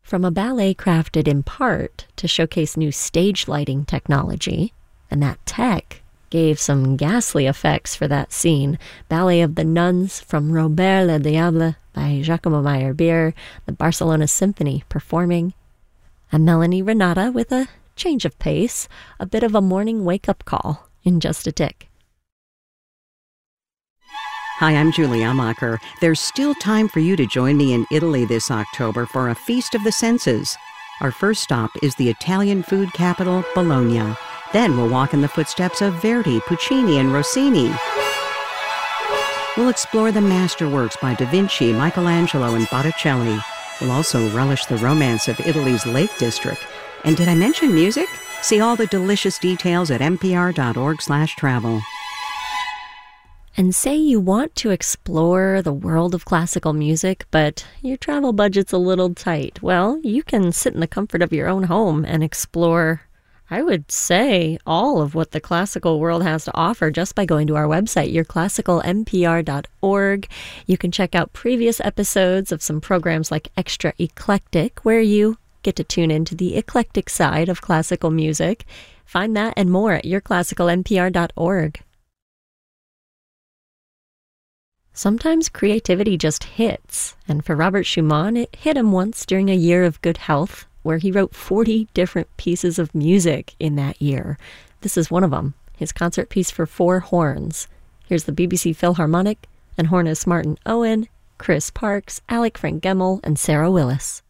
From a ballet crafted in part to showcase new stage lighting technology, and that tech gave some ghastly effects for that scene. Ballet of the Nuns from Robert le Diable by Giacomo Meyerbeer, the Barcelona Symphony performing, and Melanie Renata with a change of pace, a bit of a morning wake-up call in just a tick. Hi, I'm Julie Amacher. There's still time for you to join me in Italy this October for a feast of the senses. Our first stop is the Italian food capital, Bologna. Then we'll walk in the footsteps of Verdi, Puccini, and Rossini. We'll explore the masterworks by Da Vinci, Michelangelo, and Botticelli. We'll also relish the romance of Italy's Lake District. And did I mention music? See all the delicious details at npr.org/travel. And say you want to explore the world of classical music, but your travel budget's a little tight. Well, you can sit in the comfort of your own home and explore, I would say, all of what the classical world has to offer just by going to our website, yourclassicalnpr.org. You can check out previous episodes of some programs like Extra Eclectic, where you get to tune into the eclectic side of classical music. Find that and more at yourclassicalnpr.org. Sometimes creativity just hits, and for Robert Schumann, it hit him once during a year of good health, where he wrote 40 different pieces of music in that year. This is one of them, his concert piece for 4 horns. Here's the BBC Philharmonic and hornist Martin Owen, Chris Parks, Alec Frank Gemmell, and Sarah Willis.